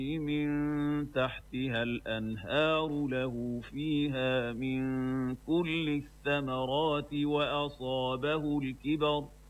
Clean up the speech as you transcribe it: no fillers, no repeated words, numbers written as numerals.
مِن تَحْتِهَا الْأَنْهَارُ لَهُ فِيهَا مِن كُلِّ الثَّمَرَاتِ وَأَصَابَهُ الْكِبَرُ